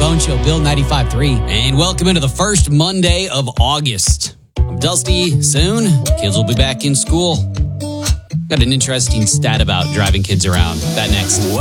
Bone Show, Bill 95.3. And welcome into the first Monday of August. I'm Dusty. Soon, kids will be back in school. Got an interesting stat about driving kids around. That next.